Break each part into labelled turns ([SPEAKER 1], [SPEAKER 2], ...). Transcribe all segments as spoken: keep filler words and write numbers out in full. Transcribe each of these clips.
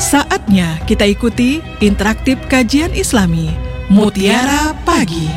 [SPEAKER 1] Saatnya kita ikuti interaktif kajian Islami Mutiara Pagi.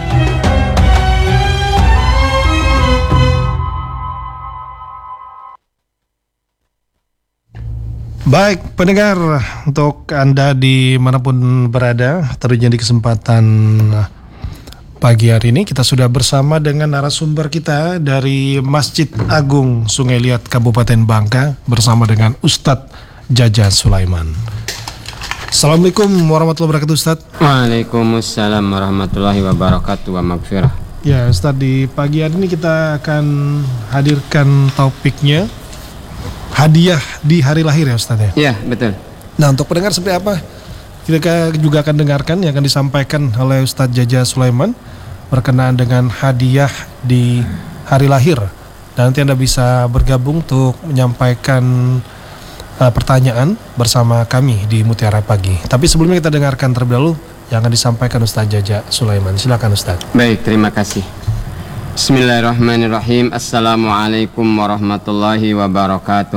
[SPEAKER 2] Baik pendengar, untuk Anda dimanapun berada, tentunya di kesempatan pagi hari ini kita sudah bersama dengan narasumber kita dari Masjid Agung Sungai Liat Kabupaten Bangka bersama dengan Ustadz Jaja Sulaiman. Assalamualaikum warahmatullahi wabarakatuh, Ustadz.
[SPEAKER 3] Waalaikumsalam warahmatullahi wabarakatuh wa maghfirah.
[SPEAKER 2] Ya Ustadz, di pagi hari ini kita akan hadirkan topiknya hadiah di hari lahir ya Ustadz ya?
[SPEAKER 3] Iya betul.
[SPEAKER 2] Nah, untuk pendengar seperti apa? Kita juga akan dengarkan yang akan disampaikan oleh Ustadz Jaja Sulaiman berkenaan dengan hadiah di hari lahir. Dan nanti Anda bisa bergabung untuk menyampaikan uh, pertanyaan bersama kami di Mutiara Pagi. Tapi sebelumnya kita dengarkan terlebih dahulu yang akan disampaikan Ustadz Jaja Sulaiman. Silakan Ustadz.
[SPEAKER 3] Baik, terima kasih. Bismillahirrahmanirrahim. Assalamualaikum warahmatullahi wabarakatuh.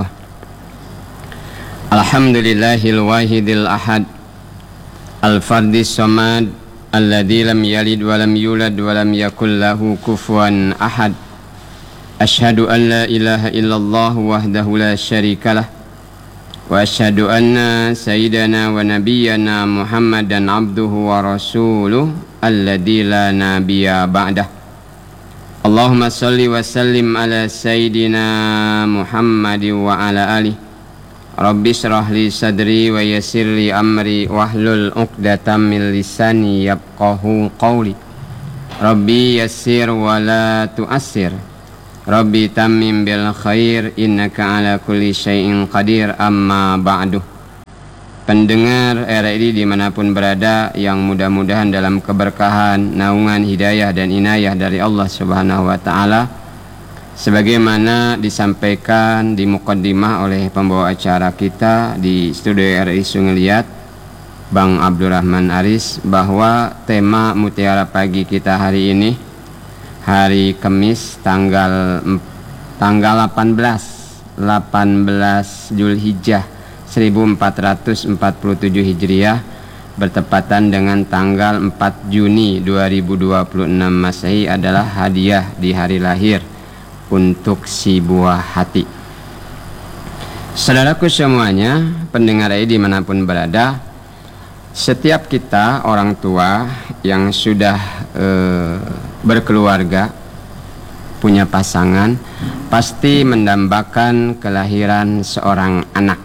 [SPEAKER 3] Alhamdulillahil wahidil ahad, al-fardis samad, alladzi lam yalid wa lam yulad wa lam yakul lahu kufuwan ahad. Asyhadu an la ilaha illallah wahdahu la syarikalah, wa asyhadu anna sayyidana wa nabiyyana Muhammadan abduhu wa rasuluh alladzi la nabiyya ba'dah. Allahumma salli wa sallim ala sayyidina Muhammad wa ala alihi. Rabbi shrah li sadri wa yassir li amri wahlul 'uqdatam min lisani yafqahu qawli. Rabbi yassir wa la tu'assir. Rabbi tammim bil khair innaka ala kulli syai'in qadir, amma ba'du. Pendengar R R I dimanapun berada, yang mudah-mudahan dalam keberkahan, naungan, hidayah dan inayah dari Allah Subhanahu wa Ta'ala, sebagaimana disampaikan di muqaddimah oleh pembawa acara kita di studio R R I Sungai Liat, Bang Abdurrahman Aris, bahwa tema Mutiara Pagi kita hari ini, hari Kamis tanggal tanggal delapan belas Zulhijjah seribu empat ratus empat puluh tujuh Hijriah, bertepatan dengan tanggal empat Juni dua ribu dua puluh enam Masehi, adalah hadiah di hari lahir untuk si buah hati. Saudaraku semuanya, pendengar ini dimanapun berada, setiap kita orang tua yang sudah eh, berkeluarga, punya pasangan, pasti mendambakan kelahiran seorang anak.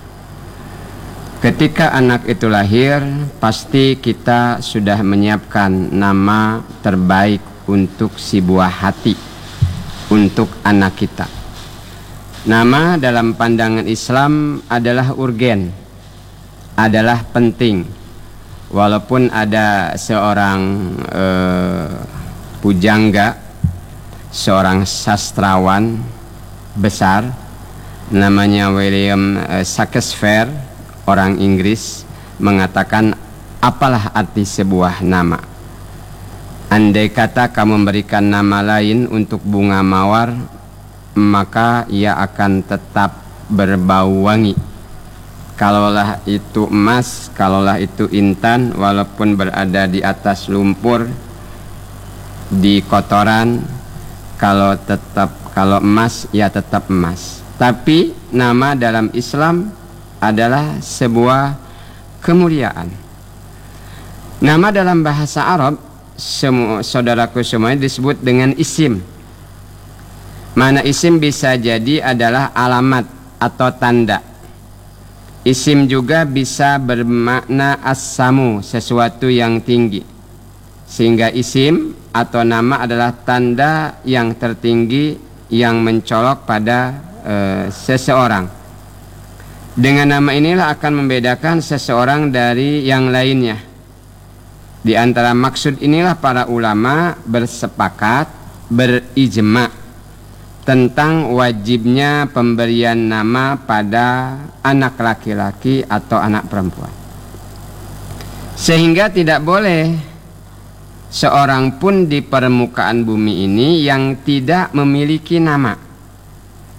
[SPEAKER 3] Ketika anak itu lahir, pasti kita sudah menyiapkan nama terbaik untuk si buah hati, untuk anak kita. Nama dalam pandangan Islam adalah urgen, adalah penting. Walaupun ada seorang eh, pujangga, seorang sastrawan besar, namanya William eh, Shakespeare, orang Inggris, mengatakan, apalah arti sebuah nama? Andai kata kamu memberikan nama lain untuk bunga mawar, maka ia akan tetap berbau wangi. Kalaulah itu emas, kalaulah itu intan, walaupun berada di atas lumpur, di kotoran, kalau tetap kalau emas, ya tetap emas. Tapi nama dalam Islam adalah sebuah kemuliaan. Nama dalam bahasa Arab, semua saudaraku semuanya, disebut dengan isim. Mana isim bisa jadi adalah alamat atau tanda. Isim juga bisa bermakna as-samu, sesuatu yang tinggi. Sehingga isim atau nama adalah tanda yang tertinggi yang mencolok pada e, seseorang. Dengan nama inilah akan membedakan seseorang dari yang lainnya. Di antara maksud inilah para ulama bersepakat, berijma tentang wajibnya pemberian nama pada anak laki-laki atau anak perempuan. Sehingga tidak boleh seorang pun di permukaan bumi ini yang tidak memiliki nama.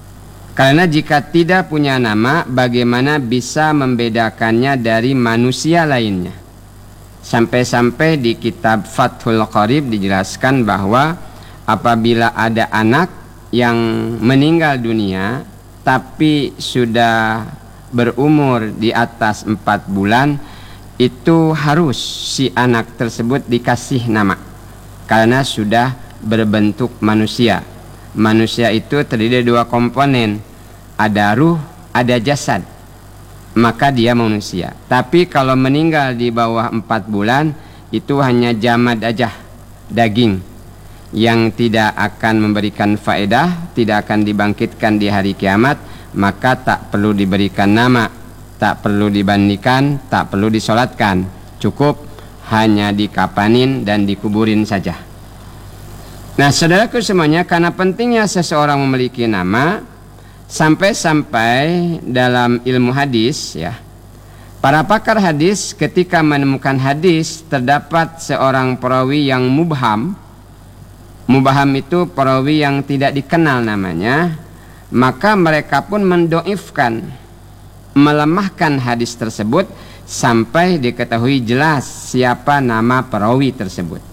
[SPEAKER 3] Karena jika tidak punya nama, bagaimana bisa membedakannya dari manusia lainnya? Sampai-sampai di kitab Fathul Qarib dijelaskan bahwa apabila ada anak yang meninggal dunia tapi sudah berumur di atas empat bulan, itu harus si anak tersebut dikasih nama karena sudah berbentuk manusia. Manusia itu terdiri dari dua komponen, ada ruh, ada jasad, maka dia manusia. Tapi kalau meninggal di bawah empat bulan, itu hanya jamad aja, daging, yang tidak akan memberikan faedah, tidak akan dibangkitkan di hari kiamat, maka tak perlu diberikan nama, tak perlu dibandikan, tak perlu disolatkan, cukup hanya dikapanin dan dikuburin saja. Nah, saudaraku semuanya, karena pentingnya seseorang memiliki nama, sampai-sampai dalam ilmu hadis, ya, para pakar hadis ketika menemukan hadis terdapat seorang perawi yang mubham. Mubham itu perawi yang tidak dikenal namanya, maka mereka pun mendoifkan, melemahkan hadis tersebut sampai diketahui jelas siapa nama perawi tersebut.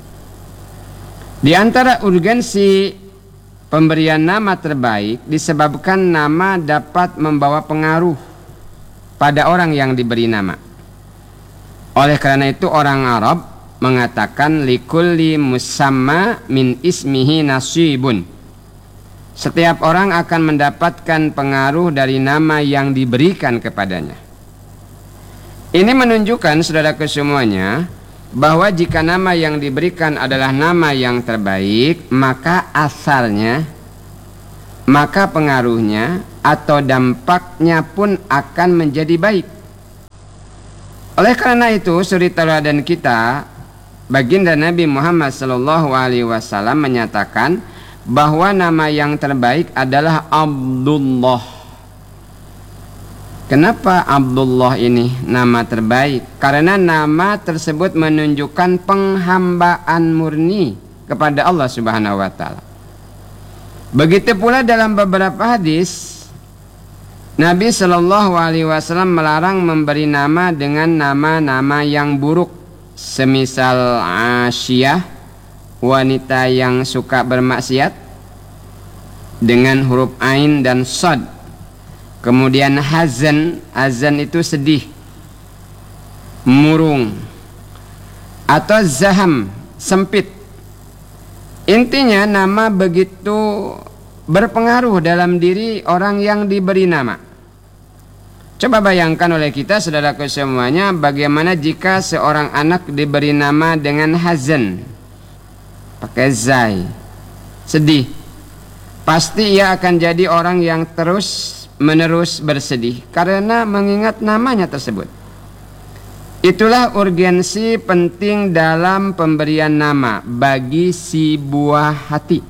[SPEAKER 3] Di antara urgensi pemberian nama terbaik disebabkan nama dapat membawa pengaruh pada orang yang diberi nama. Oleh karena itu orang Arab mengatakan likulli musamma min ismihi nasibun. Setiap orang akan mendapatkan pengaruh dari nama yang diberikan kepadanya. Ini menunjukkan, saudaraku semuanya, bahwa jika nama yang diberikan adalah nama yang terbaik, maka asalnya, maka pengaruhnya atau dampaknya pun akan menjadi baik. Oleh karena itu, suri tauladan kita, baginda Nabi Muhammad sallallahu alaihi wasallam menyatakan bahwa nama yang terbaik adalah Abdullah. Kenapa Abdullah ini nama terbaik? Karena nama tersebut menunjukkan penghambaan murni kepada Allah Subhanahu wa taala. Begitu pula dalam beberapa hadis, Nabi Shallallahu alaihi wasallam melarang memberi nama dengan nama-nama yang buruk, semisal Asyiyah, wanita yang suka bermaksiat, dengan huruf ain dan shad. Kemudian hazan, hazan itu sedih, murung, atau zaham, sempit. Intinya nama begitu berpengaruh dalam diri orang yang diberi nama. Coba bayangkan oleh kita, saudaraku semuanya, bagaimana jika seorang anak diberi nama dengan hazan, pakai zai, sedih. Pasti ia akan jadi orang yang terus menerus bersedih karena mengingat namanya tersebut. Itulah urgensi penting dalam pemberian nama bagi si buah hati.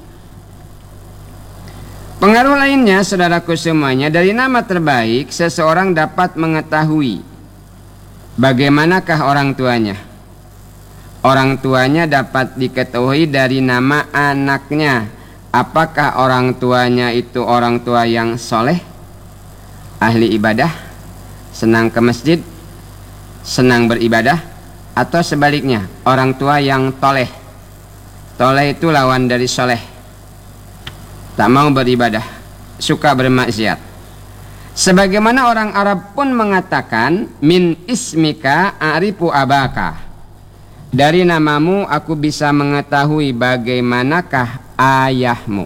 [SPEAKER 3] Pengaruh lainnya, saudaraku semuanya, dari nama terbaik seseorang dapat mengetahui bagaimanakah orang tuanya. Orang tuanya dapat diketahui dari nama anaknya. Apakah orang tuanya itu orang tua yang soleh, ahli ibadah, senang ke masjid, senang beribadah, atau sebaliknya orang tua yang toleh. Toleh itu lawan dari soleh, tak mau beribadah, suka bermaksiat. Sebagaimana orang Arab pun mengatakan, min ismika a'rifu abaka, dari namamu aku bisa mengetahui bagaimanakah ayahmu.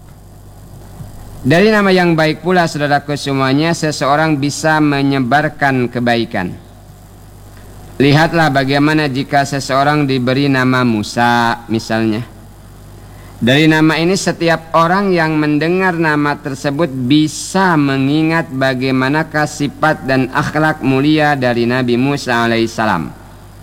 [SPEAKER 3] Dari nama yang baik pula, saudaraku semuanya, seseorang bisa menyebarkan kebaikan. Lihatlah bagaimana jika seseorang diberi nama Musa misalnya. Dari nama ini setiap orang yang mendengar nama tersebut bisa mengingat bagaimanakah sifat dan akhlak mulia dari Nabi Musa alaihissalam.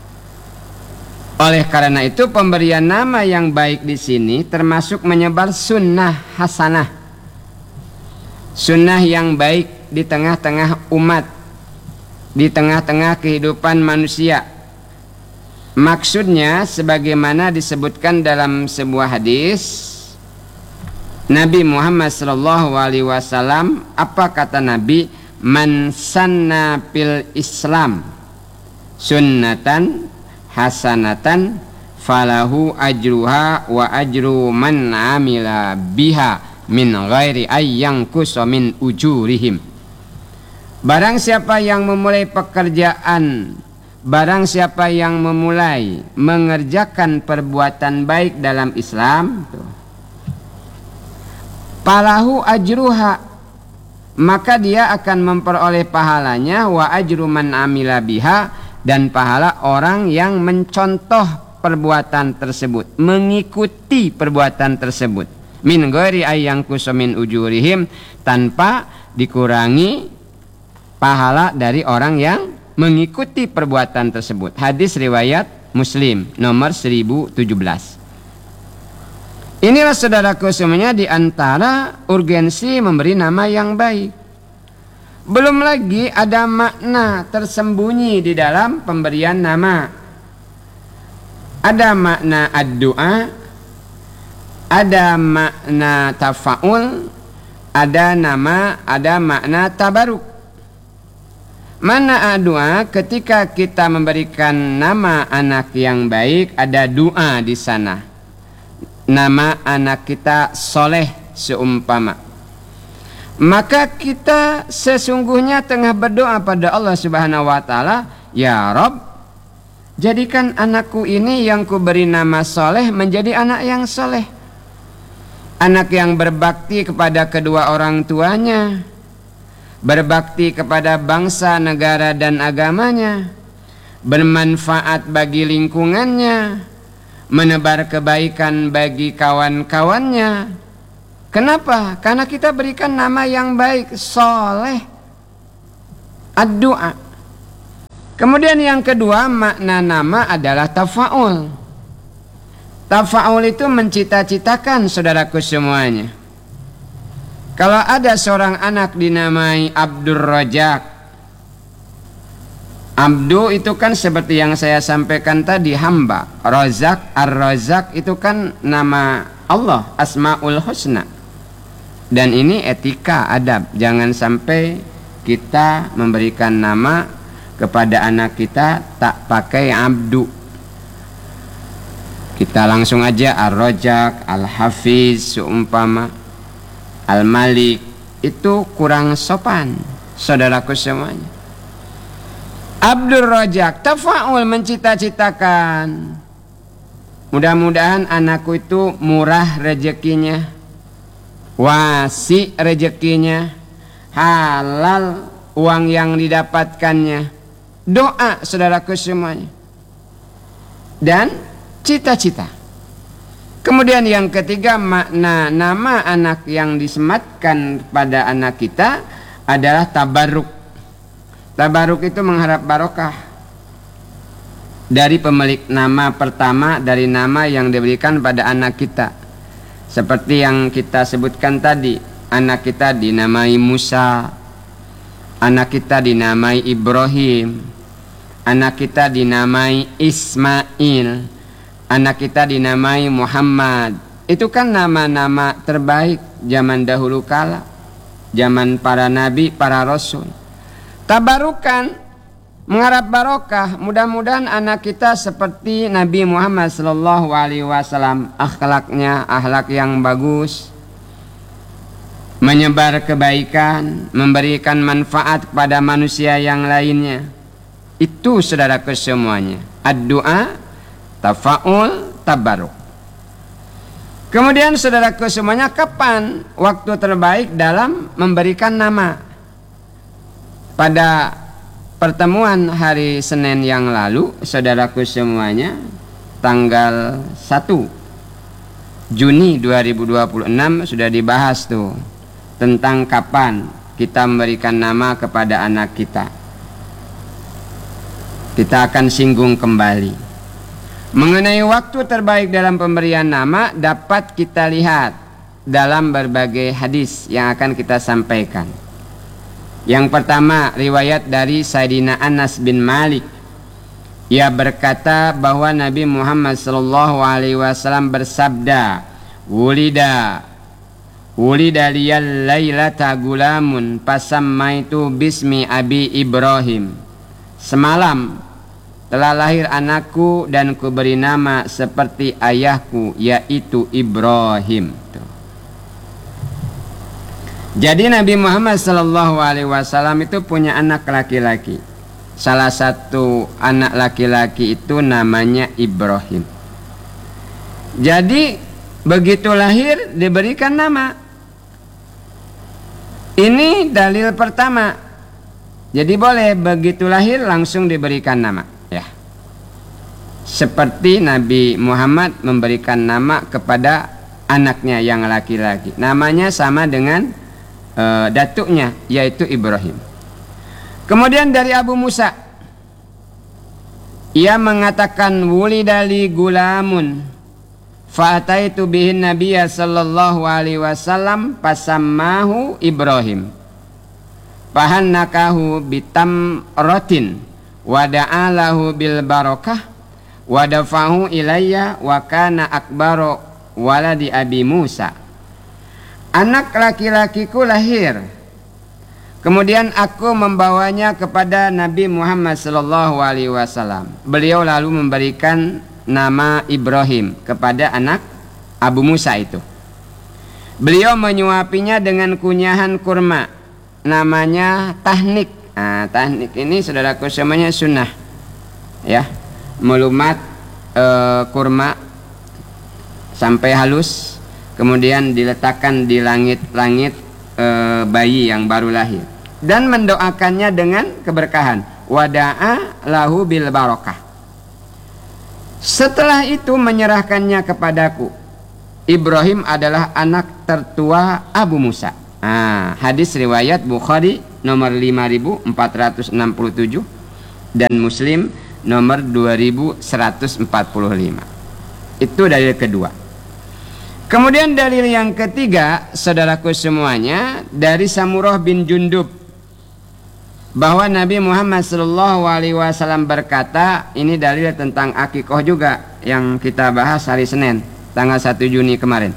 [SPEAKER 3] Oleh karena itu, pemberian nama yang baik di sini termasuk menyebar sunnah hasanah, sunnah yang baik di tengah-tengah umat, di tengah-tengah kehidupan manusia. Maksudnya sebagaimana disebutkan dalam sebuah hadis, Nabi Muhammad sallallahu alaihi wasallam, apa kata Nabi? Man sanna fil Islam sunnatan hasanatan falahu ajruha wa ajru man amila biha min ghairi ayyanqus min ujurihim. Barang siapa yang memulai pekerjaan, barang siapa yang memulai mengerjakan perbuatan baik dalam Islam, tuh, falahu ajruha, maka dia akan memperoleh pahalanya, wa ajru man amila biha, dan pahala orang yang mencontoh perbuatan tersebut, mengikuti perbuatan tersebut, min ghairi ayyanqus min ujurihim, tanpa dikurangi pahala dari orang yang mengikuti perbuatan tersebut. Hadis riwayat Muslim nomor seribu tujuh belas. Inilah saudaraku semuanya di antara urgensi memberi nama yang baik. Belum lagi ada makna tersembunyi di dalam pemberian nama. Ada makna ad-du'a, ada makna tafa'ul, ada nama, ada makna tabaruk. Mana doa? Ketika kita memberikan nama anak yang baik, ada doa di sana. Nama anak kita soleh seumpama. Maka kita sesungguhnya tengah berdoa pada Allah Subhanahu wa taala, ya Rabb, jadikan anakku ini yang kuberi nama soleh menjadi anak yang soleh. Anak yang berbakti kepada kedua orang tuanya, berbakti kepada bangsa, negara, dan agamanya, bermanfaat bagi lingkungannya, menebar kebaikan bagi kawan-kawannya. Kenapa? Karena kita berikan nama yang baik, soleh, ad-du'a. Kemudian yang kedua, makna nama adalah tafa'ul. Tafa'ul itu mencita-citakan, saudaraku semuanya. Kalau ada seorang anak dinamai Abdur Rajak, Abdu itu kan seperti yang saya sampaikan tadi, hamba. Razak, Ar-Razak itu kan nama Allah, Asmaul Husna. Dan ini etika, adab. Jangan sampai kita memberikan nama kepada anak kita tak pakai Abdu. Kita langsung aja Ar-Rajak, Al-Hafiz, seumpama Al-Malik. Itu kurang sopan, saudaraku semuanya. Abdur Rajak, tafa'ul, mencita-citakan, mudah-mudahan anakku itu murah rezekinya, wasi rezekinya, halal uang yang didapatkannya. Doa, saudaraku semuanya. Dan cita-cita. Kemudian yang ketiga, makna nama anak yang disematkan pada anak kita adalah tabaruk. Tabaruk itu mengharap barokah dari pemilik nama pertama, dari nama yang diberikan pada anak kita. Seperti yang kita sebutkan tadi, anak kita dinamai Musa, anak kita dinamai Ibrahim, anak kita dinamai Ismail, anak kita dinamai Muhammad. Itu kan nama-nama terbaik zaman dahulu kala, zaman para nabi, para rasul. Tabarukan, mengharap barokah. Mudah-mudahan anak kita seperti Nabi Muhammad sallallahu alaihi wasallam, akhlaknya akhlak yang bagus, menyebar kebaikan, memberikan manfaat kepada manusia yang lainnya. Itu saudaraku semuanya, ad-du'a, tafa'ul, tabaruk. Kemudian saudaraku semuanya, kapan waktu terbaik dalam memberikan nama? Pada pertemuan hari Senin yang lalu, saudaraku semuanya, tanggal satu Juni dua ribu dua puluh enam sudah dibahas tuh tentang kapan kita memberikan nama kepada anak kita. Kita akan singgung kembali. Mengenai waktu terbaik dalam pemberian nama dapat kita lihat dalam berbagai hadis yang akan kita sampaikan. Yang pertama, riwayat dari Sayyidina Anas bin Malik. Ia berkata bahwa Nabi Muhammad sallallahu alaihi wasallam bersabda, "Wulida Wulida liyal lailata gulamun fasammaitu bismi abi Ibrahim. Semalam telah lahir anakku dan kuberi nama seperti ayahku, yaitu Ibrahim. Tuh. Jadi Nabi Muhammad sallallahu alaihi wasallam itu punya anak laki-laki. Salah satu anak laki-laki itu namanya Ibrahim. Jadi begitu lahir diberikan nama. Ini dalil pertama. Jadi boleh begitu lahir langsung diberikan nama. Seperti Nabi Muhammad memberikan nama kepada anaknya yang laki-laki. Namanya sama dengan e, datuknya, yaitu Ibrahim. Kemudian dari Abu Musa, ia mengatakan wulidali gulamun fa'ataitu bihin nabiyya sallallahu alaihi wasallam fasammahu Ibrahim fahannakahu bitam rotin wada'alahu bil barakah wadafahu ilayya wa kana akbaru waladi Abi Musa. Anak laki-lakiku lahir. Kemudian aku membawanya kepada Nabi Muhammad sallallahu alaihi wasallam. Beliau lalu memberikan nama Ibrahim kepada anak Abu Musa itu. Beliau menyuapinya dengan kunyahan kurma. Namanya tahnik. Nah, tahnik ini saudaraku semuanya sunnah. Ya. Melumat e, kurma sampai halus, kemudian diletakkan di langit-langit e, bayi yang baru lahir dan mendoakannya dengan keberkahan. Wada'a lahu bil barakah. Setelah itu menyerahkannya kepadaku. Ibrahim adalah anak tertua Abu Musa. Nah, hadis riwayat Bukhari nomor lima ribu empat ratus enam puluh tujuh dan Muslim nomor dua ribu seratus empat puluh lima. Itu dalil kedua. Kemudian dalil yang ketiga, saudaraku semuanya, dari Samurah bin Jundub, bahwa Nabi Muhammad sallallahu alaihi wasallam berkata, ini dalil tentang akikoh juga yang kita bahas hari Senin tanggal satu Juni kemarin.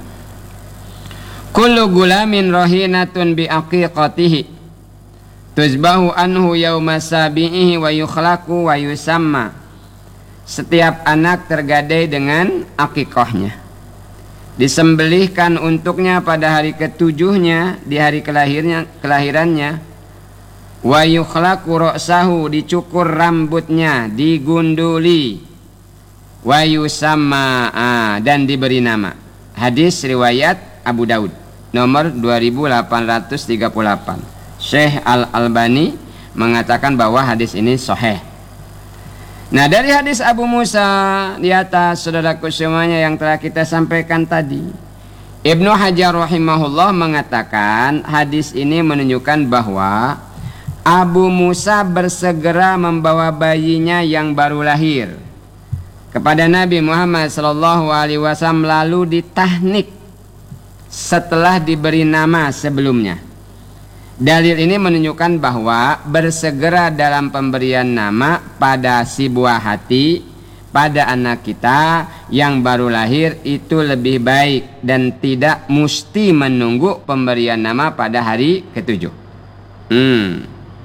[SPEAKER 3] Kullu gulamin rahinatun bi aqiqatihi tuzbahu anhu yawma sabi'ihi wa yukhlaqu wa yusamma. Setiap anak tergadai dengan akikahnya, disembelihkan untuknya pada hari ketujuhnya, di hari kelahirnya, kelahirannya. Wa yukhlaqu ra'sahu, dicukur rambutnya, digunduli. Wa yusamma, ah, dan diberi nama. Hadis riwayat Abu Daud nomor dua ribu delapan ratus tiga puluh delapan. Syekh Al-Albani mengatakan bahwa hadis ini sahih. Nah, dari hadis Abu Musa di atas, saudaraku semuanya, yang telah kita sampaikan tadi, Ibnu Hajar rahimahullah mengatakan hadis ini menunjukkan bahwa Abu Musa bersegera membawa bayinya yang baru lahir kepada Nabi Muhammad sallallahu alaihi wasallam, lalu ditahnik setelah diberi nama sebelumnya. Dalil ini menunjukkan bahwa bersegera dalam pemberian nama pada si buah hati, pada anak kita yang baru lahir itu lebih baik dan tidak mesti menunggu pemberian nama pada hari ketujuh. Hmm.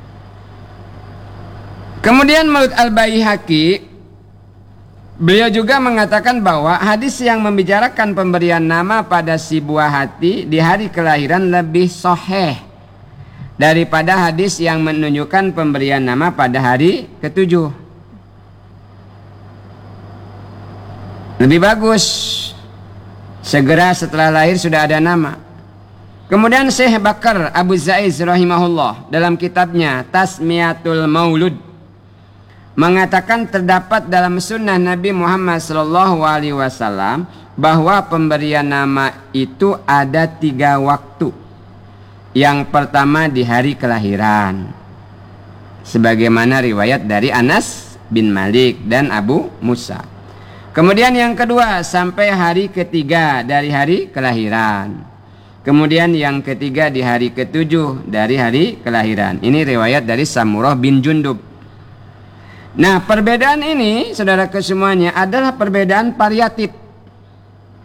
[SPEAKER 3] Kemudian menurut Al-Baihaqi, beliau juga mengatakan bahwa hadis yang membicarakan pemberian nama pada si buah hati di hari kelahiran lebih sahih daripada hadis yang menunjukkan pemberian nama pada hari ketujuh. Lebih bagus segera setelah lahir sudah ada nama. Kemudian Syekh Bakar Abu Zaiz rahimahullah dalam kitabnya Tasmiyatul Maulud mengatakan terdapat dalam sunnah Nabi Muhammad sallallahu alaihi wasallam bahwa pemberian nama itu ada tiga waktu. Yang pertama di hari kelahiran, sebagaimana riwayat dari Anas bin Malik dan Abu Musa. Kemudian yang kedua sampai hari ketiga dari hari kelahiran. Kemudian yang ketiga di hari ketujuh dari hari kelahiran. Ini riwayat dari Samurah bin Jundub. Nah, perbedaan ini, saudara kesemuanya, adalah perbedaan variatif.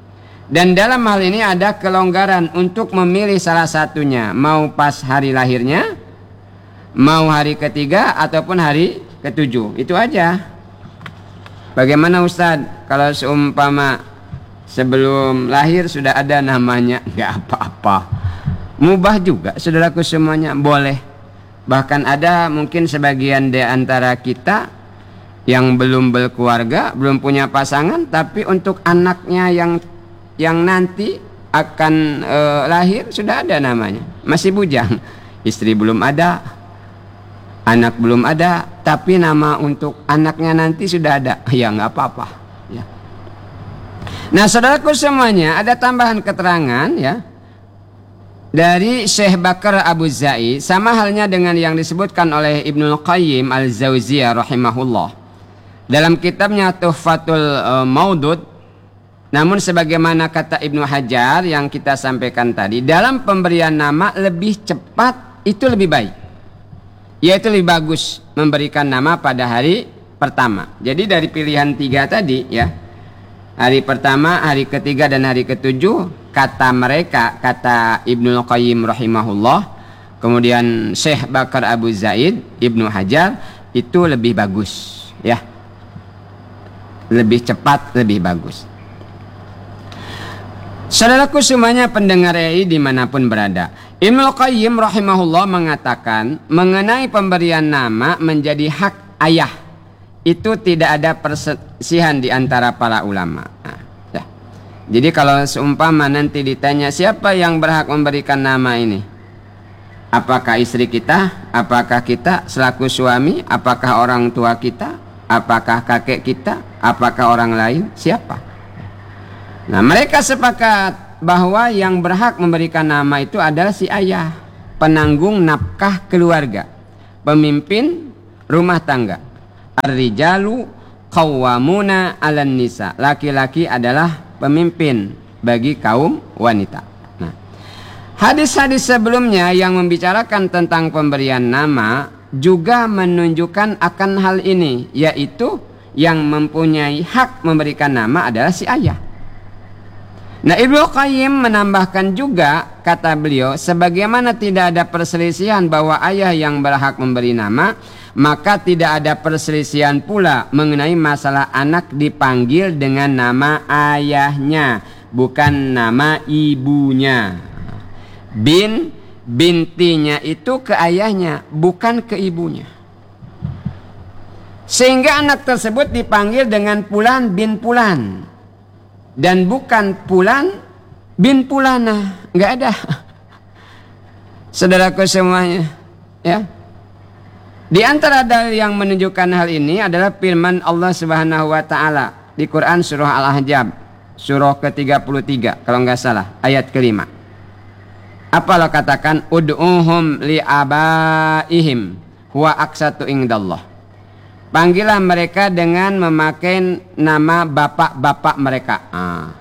[SPEAKER 3] Dan dalam hal ini ada kelonggaran untuk memilih salah satunya, mau pas hari lahirnya, mau hari ketiga ataupun hari ketujuh. Itu aja. Bagaimana Ustadz kalau seumpama sebelum lahir sudah ada namanya? Nggak apa-apa, mubah juga saudaraku semuanya, boleh. Bahkan ada mungkin sebagian di antara kita yang belum berkeluarga, belum punya pasangan, tapi untuk anaknya yang yang nanti akan e, lahir sudah ada namanya, masih bujang, istri belum ada, anak belum ada, tapi nama untuk anaknya nanti sudah ada. Ya nggak apa-apa ya. Nah saudaraku semuanya, ada tambahan keterangan ya dari Syekh Bakar Abu Zaid, sama halnya dengan yang disebutkan oleh Ibnul Qayyim Al-Jauziyah rahimahullah dalam kitabnya Tuhfatul uh, Maudud. Namun sebagaimana kata Ibnu Hajar yang kita sampaikan tadi, dalam pemberian nama lebih cepat itu lebih baik, yaitu lebih bagus memberikan nama pada hari pertama. Jadi dari pilihan tiga tadi ya, hari pertama, hari ketiga dan hari ketujuh, kata mereka, kata Ibnul Qayyim rahimahullah, kemudian Syekh Bakar Abu Zaid, Ibnu Hajar, itu lebih bagus ya, lebih cepat, lebih bagus. Saudaraku semuanya pendengar R I dimanapun berada, Ibnul Qayyim rahimahullah mengatakan mengenai pemberian nama menjadi hak ayah itu tidak ada perselisihan di antara para ulama. Nah, ya. Jadi kalau seumpama nanti ditanya siapa yang berhak memberikan nama ini, apakah istri kita, apakah kita selaku suami, apakah orang tua kita, apakah kakek kita, apakah orang lain, siapa? Nah mereka sepakat bahwa yang berhak memberikan nama itu adalah si ayah, penanggung nafkah keluarga, pemimpin rumah tangga. Ar-rijalu qawwamuna 'alan nisa. Laki-laki adalah pemimpin bagi kaum wanita. Nah, hadis-hadis sebelumnya yang membicarakan tentang pemberian nama juga menunjukkan akan hal ini, yaitu yang mempunyai hak memberikan nama adalah si ayah. Nah, Ibnu Qayyim menambahkan juga, kata beliau, sebagaimana tidak ada perselisihan bahwa ayah yang berhak memberi nama, maka tidak ada perselisihan pula mengenai masalah anak dipanggil dengan nama ayahnya, bukan nama ibunya. Bin, bintinya itu ke ayahnya, bukan ke ibunya. Sehingga anak tersebut dipanggil dengan Fulan bin Fulan dan bukan Fulan bin Fulana. Enggak ada. Saudaraku semuanya, ya. Di antara dalil yang menunjukkan hal ini adalah firman Allah Subhanahu wa taala di Quran surah Al-Ahzab, surah ke tiga puluh tiga kalau enggak salah, ayat kelima. Apa Allah katakan? Ud'uhum li abaihim huwa aqsatu indallah. Panggillah mereka dengan memakai nama bapak-bapak mereka. Ah.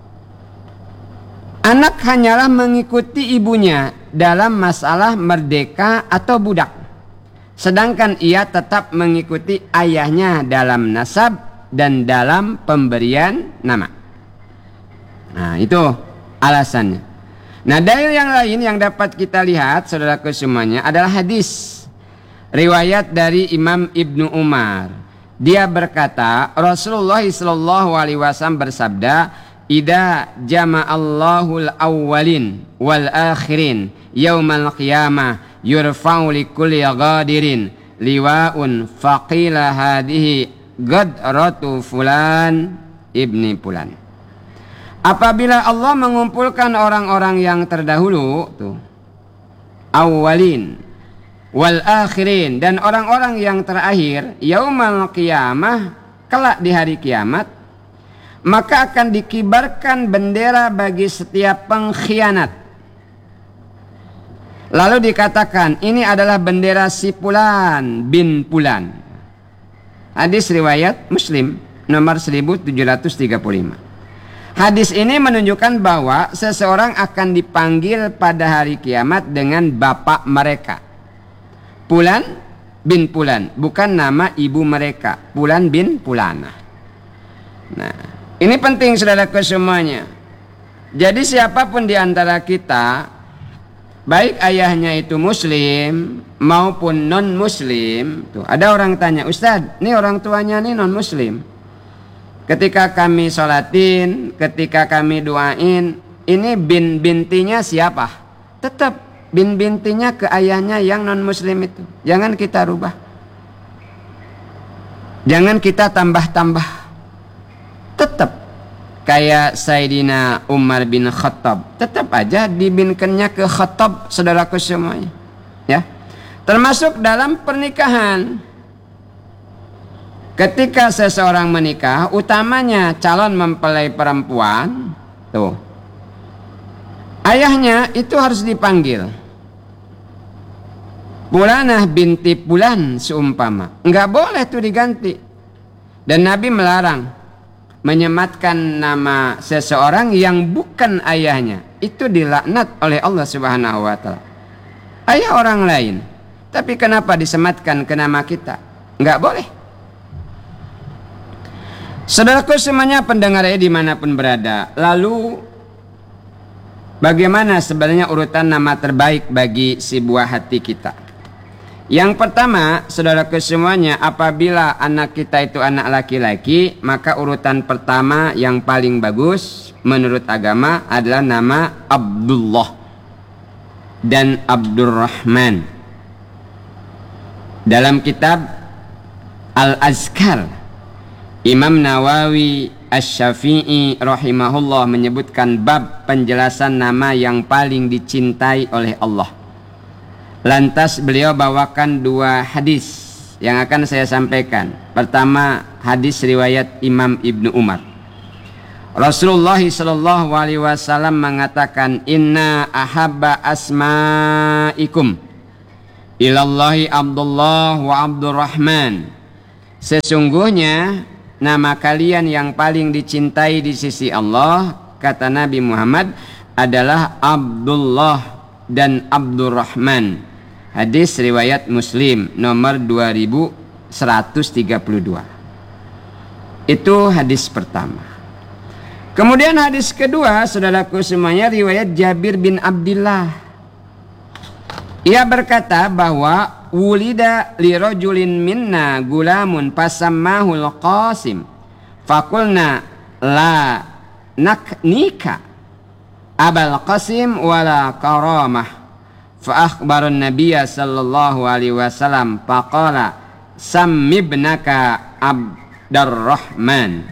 [SPEAKER 3] Anak hanyalah mengikuti ibunya dalam masalah merdeka atau budak. Sedangkan ia tetap mengikuti ayahnya dalam nasab dan dalam pemberian nama. Nah, itu alasannya. Nah, dalil yang lain yang dapat kita lihat, saudaraku semuanya, adalah hadis riwayat dari Imam Ibnu Umar. Dia berkata, Rasulullah shallallahu alaihi wasallam bersabda, "Idza jama'allahu al-awwalin wal akhirin yaumal qiyamah yurfa'u li kulli ghadirin liwa'un faqila hadhihi ghadratu fulan ibni fulan." Apabila Allah mengumpulkan orang-orang yang terdahulu tuh, awwalin wal akhirin, dan orang-orang yang terakhir, yaumal qiyamah, kelak di hari kiamat, maka akan dikibarkan bendera bagi setiap pengkhianat. Lalu dikatakan, ini adalah bendera si Fulan bin Fulan. Hadis riwayat Muslim nomor seribu tujuh ratus tiga puluh lima. Hadis ini menunjukkan bahwa seseorang akan dipanggil pada hari kiamat dengan bapak mereka, Fulan bin Fulan, bukan nama ibu mereka, Fulan bin Fulana. Nah, ini penting saudaraku semuanya. Jadi siapapun di antara kita, baik ayahnya itu muslim maupun non muslim, tuh ada orang tanya, Ustadz, ini orang tuanya nih non muslim. Ketika kami sholatin, ketika kami doain, ini bin bintinya siapa? Tetap bin bintinya ke ayahnya yang non muslim itu. Jangan kita rubah. Jangan kita tambah-tambah. Tetap kayak Sayyidina Umar bin Khattab, tetap aja dibinkannya ke Khattab, saudaraku semuanya. Ya. Termasuk dalam pernikahan. Ketika seseorang menikah, utamanya calon mempelai perempuan, tuh, ayahnya itu harus dipanggil. Fulanah binti Fulan seumpama. Enggak boleh tuh diganti. Dan Nabi melarang menyematkan nama seseorang yang bukan ayahnya. Itu dilaknat oleh Allah Subhanahu wa taala. Ayah orang lain. Tapi kenapa disematkan ke nama kita? Enggak boleh. Saudaraku semuanya pendengarnya dimanapun berada. Lalu bagaimana sebenarnya urutan nama terbaik bagi si buah hati kita? Yang pertama, saudaraku semuanya, apabila anak kita itu anak laki-laki, maka urutan pertama yang paling bagus menurut agama adalah nama Abdullah dan Abdurrahman. Dalam kitab Al-Azkar, Imam Nawawi Asy-Syafi'i rahimahullah menyebutkan bab penjelasan nama yang paling dicintai oleh Allah. Lantas beliau bawakan dua hadis yang akan saya sampaikan. Pertama, hadis riwayat Imam Ibnu Umar. Rasulullah sallallahu alaihi wasallam mengatakan, "Inna ahabba asma'ikum ilallahi Abdullah wa Abdurrahman." Sesungguhnya nama kalian yang paling dicintai di sisi Allah, kata Nabi Muhammad, adalah Abdullah dan Abdurrahman. Hadis riwayat Muslim nomor dua ribu seratus tiga puluh dua. Itu hadis pertama. Kemudian hadis kedua, saudaraku semuanya, riwayat Jabir bin Abdullah. Ia berkata bahwa wulida li rajulin minna gulamun fasammahul Qasim fakulna la naknika abal Qasim wala karamah fa akhbarun nabiyya sallallahu alaihi wasallam faqala sammibnaka Abdurrahman.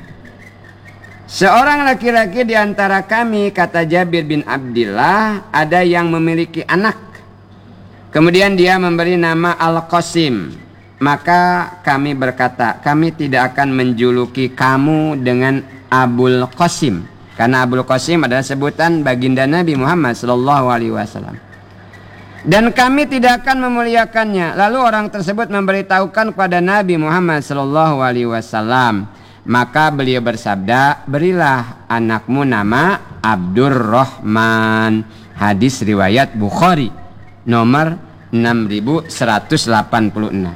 [SPEAKER 3] Seorang laki-laki di antara kami, kata Jabir bin Abdullah, ada yang memiliki anak. Kemudian dia memberi nama Al-Qasim. Maka kami berkata, kami tidak akan menjuluki kamu dengan Abul Qasim, karena Abul Qasim adalah sebutan baginda Nabi Muhammad sallallahu alaihi wasallam. Dan kami tidak akan memuliakannya. Lalu orang tersebut memberitahukan kepada Nabi Muhammad sallallahu alaihi wasallam. Maka beliau bersabda, berilah anakmu nama Abdurrahman. Hadis riwayat Bukhari nomor enam ribu seratus delapan puluh enam.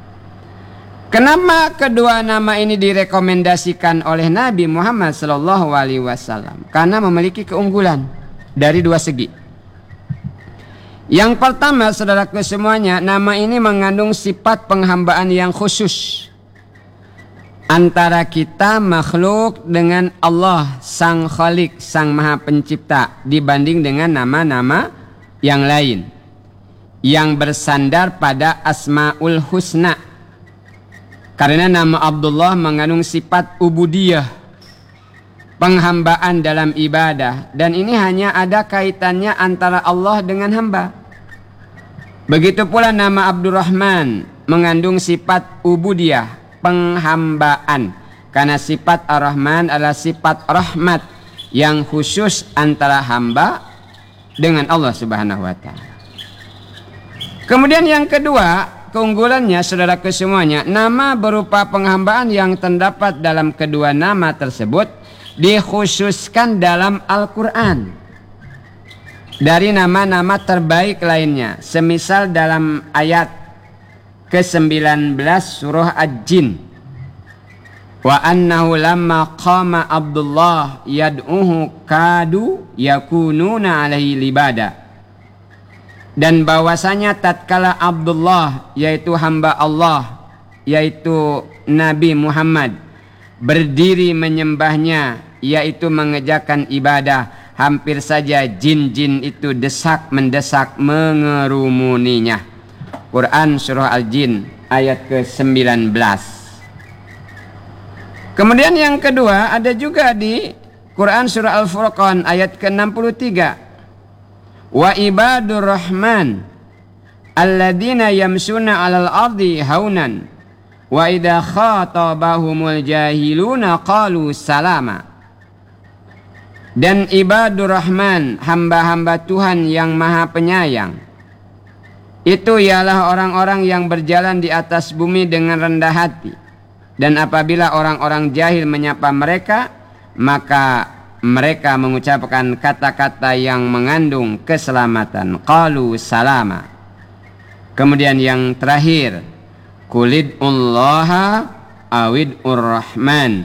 [SPEAKER 3] Kenapa kedua nama ini direkomendasikan oleh Nabi Muhammad sallallahu alaihi wasallam? Karena memiliki keunggulan dari dua segi. Yang pertama, saudaraku semuanya, nama ini mengandung sifat penghambaan yang khusus antara kita makhluk dengan Allah Sang Khalik, Sang Maha Pencipta, dibanding dengan nama-nama yang lain yang bersandar pada Asmaul Husna. Karena nama Abdullah mengandung sifat ubudiyah, penghambaan dalam ibadah, dan ini hanya ada kaitannya antara Allah dengan hamba. Begitu pula nama Abdurrahman mengandung sifat ubudiyah, penghambaan, karena sifat Ar-Rahman adalah sifat rahmat yang khusus antara hamba dengan Allah Subhanahu wa taala. Kemudian yang kedua, keunggulannya, saudaraku semuanya, nama berupa penghambaan yang terdapat dalam kedua nama tersebut dikhususkan dalam Al-Quran dari nama-nama terbaik lainnya. Semisal dalam ayat ke sembilan belas surah Ad-Jin, Wa annahu lamma qama Abdullah yad'uhu kadu yakununa alaihi libada. Dan bahwasanya tatkala Abdullah yaitu hamba Allah yaitu Nabi Muhammad berdiri menyembahnya yaitu mengerjakan ibadah, hampir saja jin-jin itu desak mendesak mengerumuninya. Quran surah Al-Jin ayat ke sembilan belas. Kemudian yang kedua ada juga di Quran surah Al-Furqan ayat ke enam puluh tiga. Wa ibadur rahman alladzina yamsuna 'alal ardi haunan wa idza khatabahumul jahiluna qalu salama. Dan ibadur rahman, hamba-hamba Tuhan yang maha penyayang, itu ialah orang-orang yang berjalan di atas bumi dengan rendah hati. Dan apabila orang-orang jahil menyapa mereka, maka mereka mengucapkan kata-kata yang mengandung keselamatan. Qalu salama. Kemudian yang terakhir, Qulid'ullaha awid'ur rahman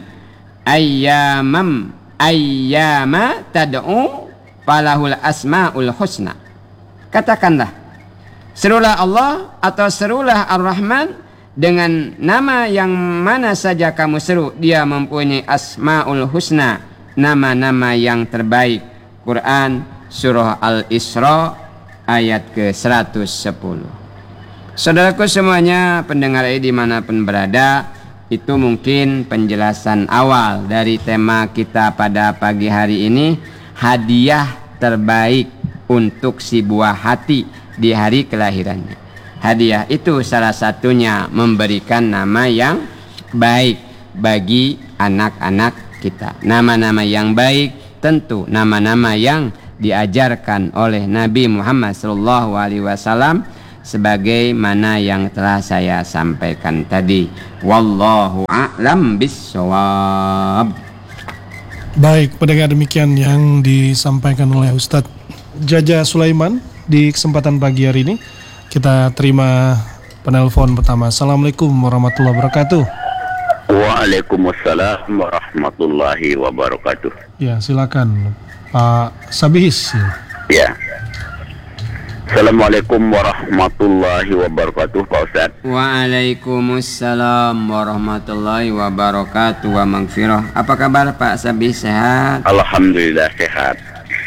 [SPEAKER 3] ayyamam ayyama tad'u falahul asma'ul husna. Katakanlah, serulah Allah atau serulah Ar-Rahman dengan nama yang mana saja kamu seru, dia mempunyai asma'ul husna, nama-nama yang terbaik. Quran surah Al-Isra ayat ke seratus sepuluh. Saudaraku semuanya, pendengar ini dimanapun berada, itu mungkin penjelasan awal dari tema kita pada pagi hari ini, hadiah terbaik untuk si buah hati di hari kelahirannya. Hadiah itu salah satunya memberikan nama yang baik bagi anak-anak kita. Nama-nama yang baik tentu nama-nama yang diajarkan oleh Nabi Muhammad shallallahu alaihi wasallam sebagaimana yang telah saya sampaikan tadi. Wallahu a'lam bissawab.
[SPEAKER 2] Baik, pendengar, demikian yang disampaikan oleh Ustadz Jaja Sulaiman di kesempatan pagi hari ini. Kita terima penelpon pertama. Assalamualaikum warahmatullahi wabarakatuh.
[SPEAKER 4] Waalaikumsalam warahmatullahi wabarakatuh.
[SPEAKER 2] Ya, silakan Pak Sabihis.
[SPEAKER 4] Ya. Assalamualaikum warahmatullahi wabarakatuh, Pak Ustaz.
[SPEAKER 3] Waalaikumsalam warahmatullahi wabarakatuh wa maghfirah. Apa kabar Pak Sabihis, sehat?
[SPEAKER 4] Alhamdulillah sehat.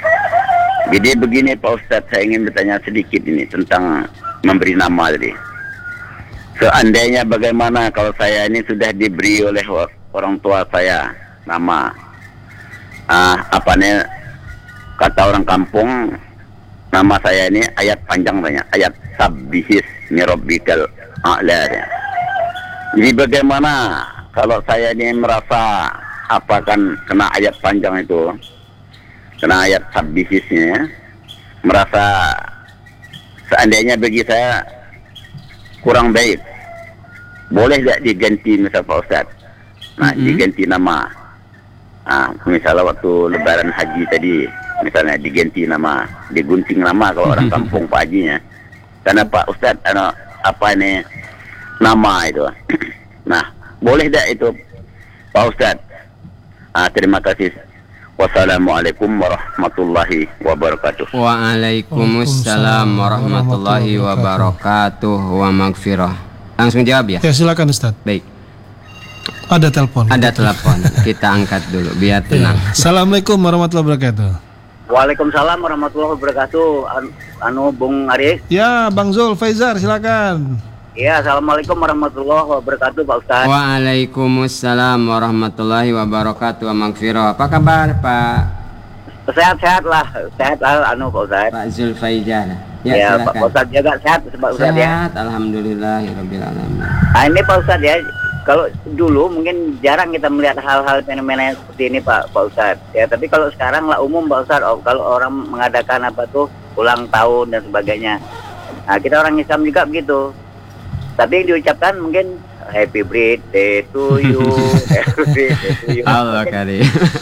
[SPEAKER 4] Jadi begini Pak Ustaz, saya ingin bertanya sedikit ini tentang memberi nama tadi. Seandainya bagaimana kalau saya ini sudah diberi oleh orang tua saya nama, ah, apa nih kata orang kampung, nama saya ini ayat panjang banyak, ayat sabbihis mirabbikal a'la. Jadi bagaimana kalau saya ini merasa apa kan kena ayat panjang itu, kena ayat sabbihisnya, merasa seandainya bagi saya kurang baik, boleh tidak diganti misal Pak Ustaz? Nah, mm-hmm. diganti nama. Nah, misalnya waktu lebaran haji tadi, misalnya diganti nama, digunting nama kalau orang kampung Pak Hajinya. Karena Pak Ustaz, ano, apa ini nama itu? Nah, boleh tidak itu Pak Ustaz? Ah, terima kasih. Wassalamualaikum warahmatullahi wabarakatuh.
[SPEAKER 3] Waalaikumsalam warahmatullahi wabarakatuh wa maghfirah. Langsung jawab ya?
[SPEAKER 2] Ya, silakan Ustaz.
[SPEAKER 3] Baik.
[SPEAKER 2] Ada telepon.
[SPEAKER 3] Ada telepon. Kita angkat dulu biar tenang.
[SPEAKER 2] Ya. Assalamualaikum warahmatullahi wabarakatuh.
[SPEAKER 5] Waalaikumsalam warahmatullahi wabarakatuh. Anu, anu Bung Aris.
[SPEAKER 2] Ya, Bang Zul Faizar, silakan.
[SPEAKER 5] Ya, assalamualaikum warahmatullahi wabarakatuh, Pak Ustaz.
[SPEAKER 3] Waalaikumsalam warahmatullahi wabarakatuh wa maghfirah. Apa kabar Pak?
[SPEAKER 5] Sehat-sehat lah, sehat lah anu Pak Ustaz.
[SPEAKER 3] Pak Zul Faizar.
[SPEAKER 5] Ya, ya Pak Ustaz juga sehat Pak Ustaz ya.
[SPEAKER 3] Sehat, alhamdulillahirabbil alamin.
[SPEAKER 5] Nah, ini Pak Ustaz ya, kalau dulu mungkin jarang kita melihat hal-hal fenomena seperti ini Pak Pak Ustaz. Ya, tapi kalau sekarang lah umum Pak Ustaz, oh, kalau orang mengadakan apa tuh ulang tahun dan sebagainya. Nah, kita orang Islam juga begitu. Tapi yang diucapkan mungkin happy birthday to you, happy birthday to you.
[SPEAKER 3] Allah kali.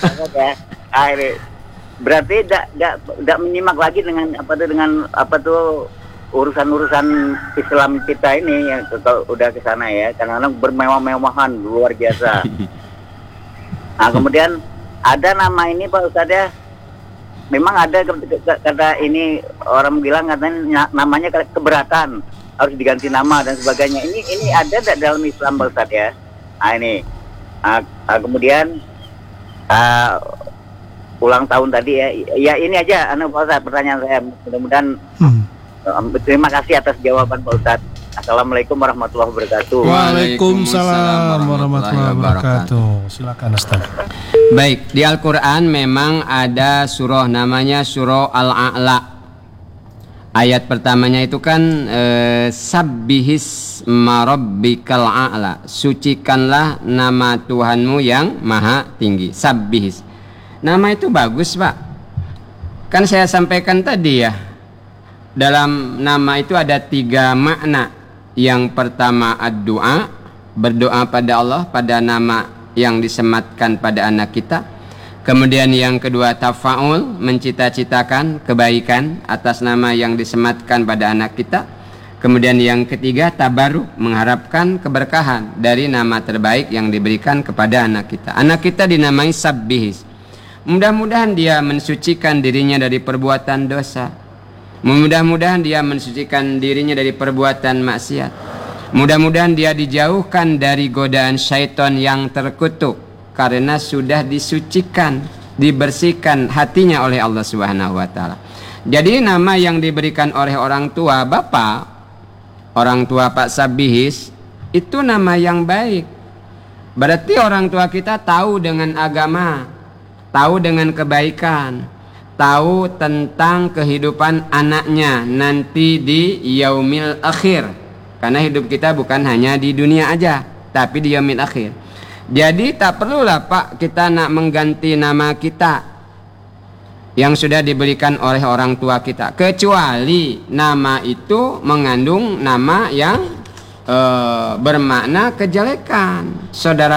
[SPEAKER 5] Berarti tidak menyimak lagi dengan apa tuh dengan apa tuh urusan-urusan Islam kita ini yang kalau udah ke sana ya, kadang-kadang bermewah-mewahan luar biasa. Nah, kemudian ada nama ini Pak Ustadz ya. Memang ada kata ini orang bilang katanya namanya keberatan, harus diganti nama dan sebagainya. Ini ini ada tidak dalam Islam Pak Ustadz ya? Nah ini, nah, kemudian uh, ulang tahun tadi ya, ya ini aja, anu Pak Ustadz pertanyaan saya. Mudah-mudahan hmm. uh, terima kasih atas jawaban Pak Ustadz. Assalamualaikum warahmatullahi wabarakatuh.
[SPEAKER 2] Waalaikumsalam warahmatullahi wabarakatuh. Silakan Ustaz.
[SPEAKER 3] Baik, di Al-Quran memang ada surah namanya surah Al-A'la. Ayat pertamanya itu kan eh, Sabbihis marabbikal a'la, sucikanlah nama Tuhanmu yang maha tinggi. Sabbihis, nama itu bagus Pak. Kan saya sampaikan tadi ya, dalam nama itu ada tiga makna. Yang pertama ad-du'a, berdoa pada Allah pada nama yang disematkan pada anak kita. Kemudian yang kedua tafa'ul, mencita-citakan kebaikan atas nama yang disematkan pada anak kita. Kemudian yang ketiga tabaruk, mengharapkan keberkahan dari nama terbaik yang diberikan kepada anak kita. Anak kita dinamai Sabbihis. Mudah-mudahan dia mensucikan dirinya dari perbuatan dosa. Mudah-mudahan dia mensucikan dirinya dari perbuatan maksiat. Mudah-mudahan dia dijauhkan dari godaan syaitan yang terkutuk, karena sudah disucikan, dibersihkan hatinya oleh Allah Subhanahu wa taala. Jadi nama yang diberikan oleh orang tua Bapak, orang tua Pak Sabbihis, itu nama yang baik. Berarti orang tua kita tahu dengan agama, tahu dengan kebaikan, tahu tentang kehidupan anaknya nanti di yaumil akhir. Karena hidup kita bukan hanya di dunia aja, tapi di yaumil akhir. Jadi tak perlulah Pak kita nak mengganti nama kita yang sudah diberikan oleh orang tua kita, kecuali nama itu mengandung nama yang e, bermakna kejelekan. Saudara